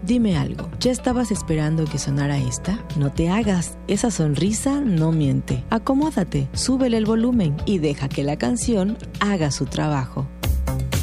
Dime algo, ¿ya estabas esperando que sonara esta? No te hagas, esa sonrisa no miente. Acomódate, súbele el volumen y deja que la canción haga su trabajo.